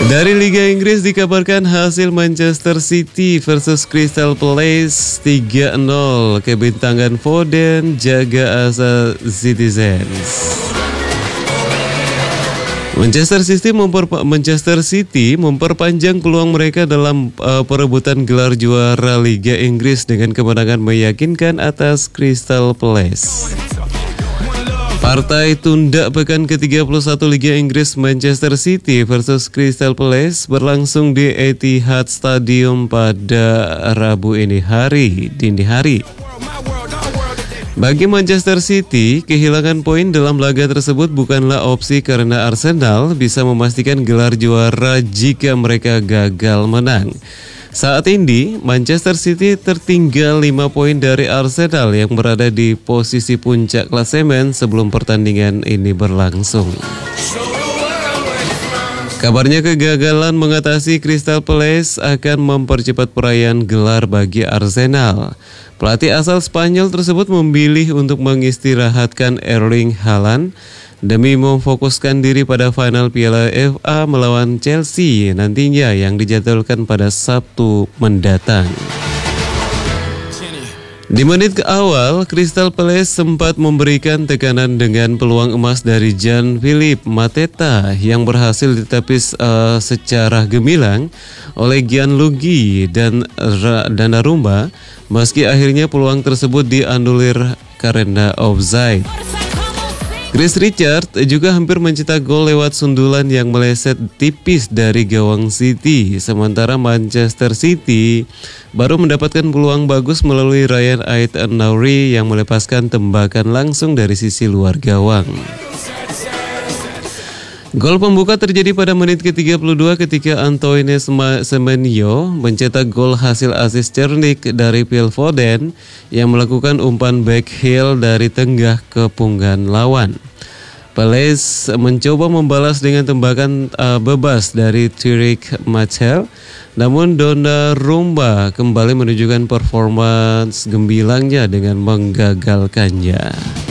Dari Liga Inggris dikabarkan hasil Manchester City versus Crystal Palace 3-0. Kebintangan Foden jaga asa Citizens. Manchester City memperpanjang peluang mereka dalam perebutan gelar juara Liga Inggris dengan kemenangan meyakinkan atas Crystal Palace. Partai tunda pekan ke-31 Liga Inggris Manchester City versus Crystal Palace berlangsung di Etihad Stadium pada Rabu dini hari. Bagi Manchester City, kehilangan poin dalam laga tersebut bukanlah opsi karena Arsenal bisa memastikan gelar juara jika mereka gagal menang. Saat ini, Manchester City tertinggal 5 poin dari Arsenal yang berada di posisi puncak klasemen sebelum pertandingan ini berlangsung. Kabarnya kegagalan mengatasi Crystal Palace akan mempercepat perayaan gelar bagi Arsenal. Pelatih asal Spanyol tersebut memilih untuk mengistirahatkan Erling Haaland demi memfokuskan diri pada final Piala FA melawan Chelsea nantinya yang dijadwalkan pada Sabtu mendatang. Di menit awal, Crystal Palace sempat memberikan tekanan dengan peluang emas dari Jean-Philippe Mateta yang berhasil ditepis secara gemilang oleh Gianluigi dan Donnarumma, meski akhirnya peluang tersebut dianulir karena offside. Chris Richard juga hampir mencetak gol lewat sundulan yang meleset tipis dari gawang City. Sementara Manchester City baru mendapatkan peluang bagus melalui Ryan Ait-Nouri yang melepaskan tembakan langsung dari sisi luar gawang. Gol pembuka terjadi pada menit ke-32 ketika Antoine Semenyo mencetak gol hasil asis cerdik dari Phil Foden yang melakukan umpan backheel dari tengah ke punggan lawan. Palace mencoba membalas dengan tembakan bebas dari Tyrick Mitchell, namun Donnarumma kembali menunjukkan performance gembilangnya dengan menggagalkannya.